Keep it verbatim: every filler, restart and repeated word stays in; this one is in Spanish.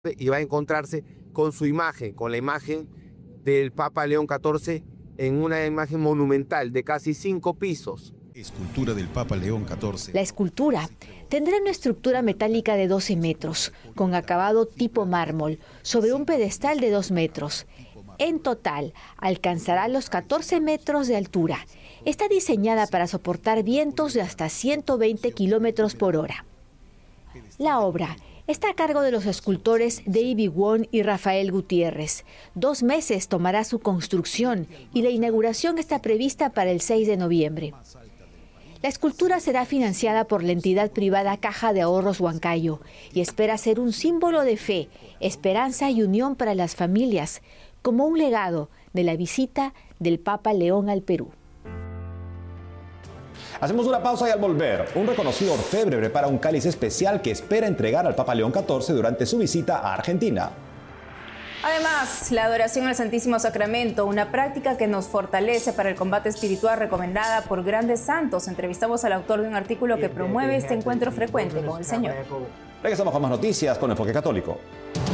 y va a encontrarse con su imagen, con la imagen del Papa León catorce en una imagen monumental de casi cinco pisos. Escultura del Papa León catorce. La escultura tendrá una estructura metálica de doce metros, con acabado tipo mármol, sobre un pedestal de dos metros. En total, alcanzará los catorce metros de altura. Está diseñada para soportar vientos de hasta ciento veinte kilómetros por hora. La obra está a cargo de los escultores David Wong y Rafael Gutiérrez. Dos meses tomará su construcción y la inauguración está prevista para el seis de noviembre. La escultura será financiada por la entidad privada Caja de Ahorros Huancayo y espera ser un símbolo de fe, esperanza y unión para las familias, como un legado de la visita del Papa León al Perú. Hacemos una pausa y al volver, un reconocido orfebre prepara un cáliz especial que espera entregar al Papa León catorce durante su visita a Argentina. Además, la adoración al Santísimo Sacramento, una práctica que nos fortalece para el combate espiritual recomendada por grandes santos. Entrevistamos al autor de un artículo que promueve este encuentro frecuente con el Señor. Regresamos con más noticias con Enfoque Católico.